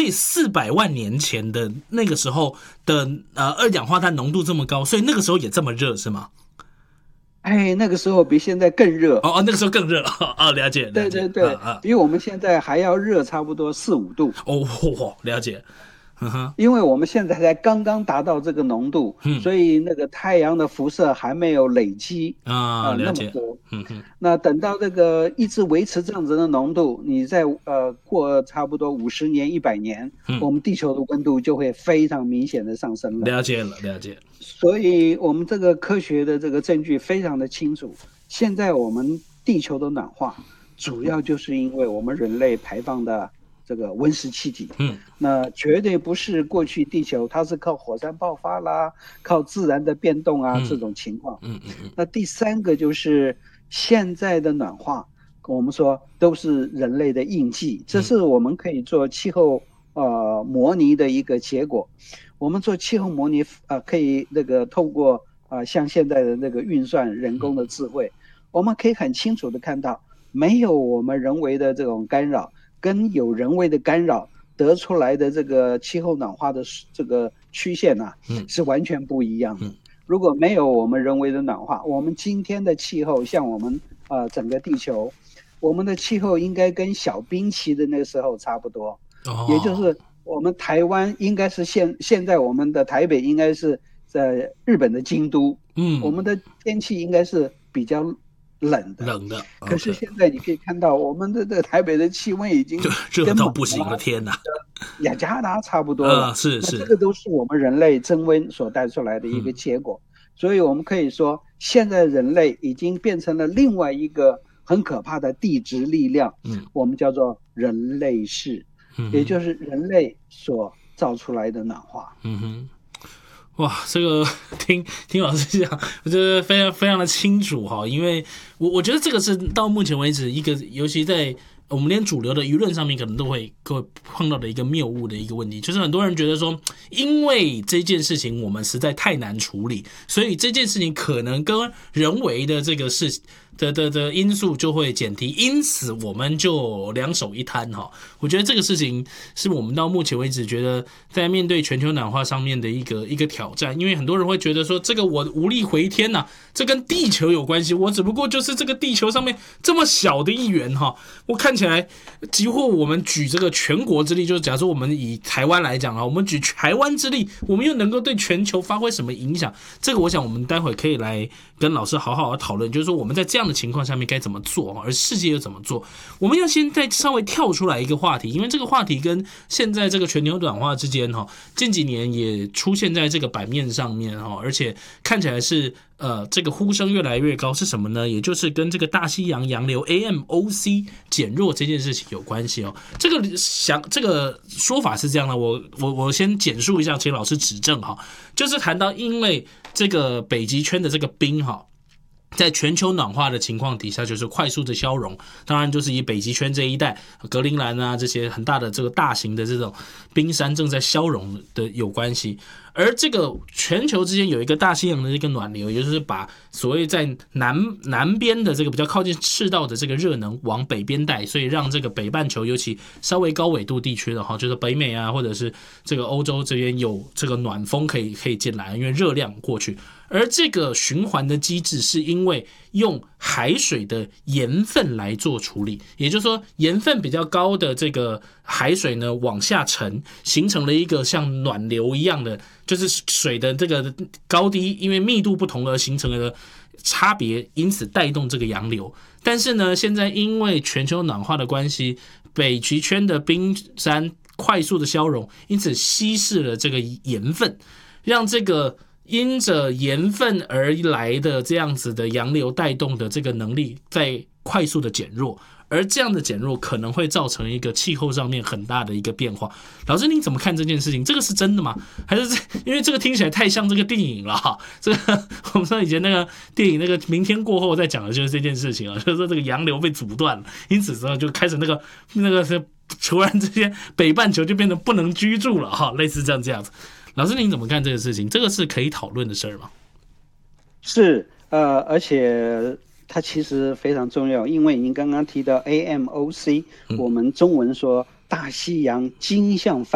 以400万年前的那个时候的二氧化碳浓度这么高，所以那个时候也这么热是吗？ 那个时候比现在更热。 那个时候更热了解了对解对对，比我们现在还要热差不多4、5度。 了解，嗯哼， 因为我们现在才刚刚达到这个浓度，所以那个太阳的辐射还没有累积了解， 那么多。 嗯哼， 那等到这个一直维持这样子的浓度，你再过差不多50年、100年，我们地球的温度就会非常明显的上升了。 了解了了解。 所以我们这个科学的这个证据非常的清楚，现在我们地球的暖化，主要就是因为我们人类排放的这个温室气体。那绝对不是过去地球它是靠火山爆发啦，靠自然的变动啊这种情况。那第三个就是现在的暖化，我们说都是人类的印记，这是我们可以做气候模拟的一个结果。我们做气候模拟可以那个透过像现在的那个运算人工的智慧，我们可以很清楚的看到，没有我们人为的这种干扰，跟有人为的干扰得出来的这个气候暖化的这个曲线是完全不一样的。如果没有我们人为的暖化，我们今天的气候像我们整个地球，我们的气候应该跟小冰期的那个时候差不多。也就是我们台湾应该是现在我们的台北应该是在日本的京都。我们的天气应该是比较冷的。可是现在你可以看到，我们的这个台北的气温已经热到不行了，天哪！ 雅加达差不多了。 是。 这个都是我们人类增温所带出来的一个结果。所以我们可以说，现在人类已经变成了另外一个很可怕的地质力量。我们叫做人类世。也就是人类所造出来的暖化。 哇，这个听老师讲，我觉得非常非常的清楚哈，因为我觉得这个是到目前为止一个，尤其在我们连主流的舆论上面可能都会碰到的一个谬误的一个问题，就是很多人觉得说，因为这件事情我们实在太难处理，所以这件事情可能跟人为的这个事的因素就会减低，因此我们就两手一摊哈。我觉得这个事情是我们到目前为止觉得在面对全球暖化上面的一个挑战，因为很多人会觉得说，这个我无力回天呐，这跟地球有关系，我只不过就是这个地球上面这么小的一员哈。我看起来几乎我们举这个全国之力，就是假如说我们以台湾来讲啊，我们举台湾之力，我们又能够对全球发挥什么影响？这个我想我们待会可以来跟老师好好的讨论，就是说我们在这样的情况下面该怎么做，而世界又怎么做？我们要先再稍微跳出来一个话题，因为这个话题跟现在这个全球暖化之间近几年也出现在这个版面上面而且看起来是这个呼声越来越高，是什么呢？也就是跟这个大西洋洋流 AMOC 减弱这件事情有关系这个说法是这样的，我先简述一下，请老师指正就是谈到因为这个北极圈的这个冰在全球暖化的情况底下，就是快速的消融，当然就是以北极圈这一带，格陵兰啊这些很大的这个大型的这种冰山正在消融的有关系。而这个全球之间有一个大西洋的这个暖流，也就是把所谓在南边的这个比较靠近赤道的这个热能往北边带，所以让这个北半球尤其稍微高纬度地区的就是北美啊或者是这个欧洲这边有这个暖风可以进来，因为热量过去。而这个循环的机制是因为用海水的盐分来做处理，也就是说盐分比较高的这个海水呢往下沉，形成了一个像暖流一样的，就是水的这个高低因为密度不同而形成了差别，因此带动这个洋流。但是呢，现在因为全球暖化的关系，北极圈的冰山快速的消融，因此稀释了这个盐分，让这个因着盐分而来的这样子的洋流带动的这个能力在快速的减弱，而这样的减弱可能会造成一个气候上面很大的一个变化。老师您怎么看这件事情？这个是真的吗？还是因为这个听起来太像这个电影了这个我们说以前那个电影那个明天过后在讲的就是这件事情就是说这个洋流被阻断了，因此之后就开始那个突然之间北半球就变得不能居住了类似这样子。老师您怎么看这个事情？这个是可以讨论的事吗？ 是而且它其实非常重要，因为您刚刚提到 AMOC，我们中文说大西洋经向